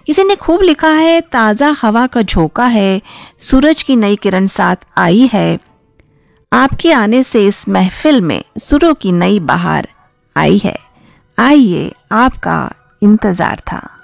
किसी ने खूब लिखा है, ताज़ा हवा का झोंका है, सूरज की नई किरण साथ आई है, आपके आने से इस महफिल में सुरों की नई बहार आई है, आइए आपका इंतजार था।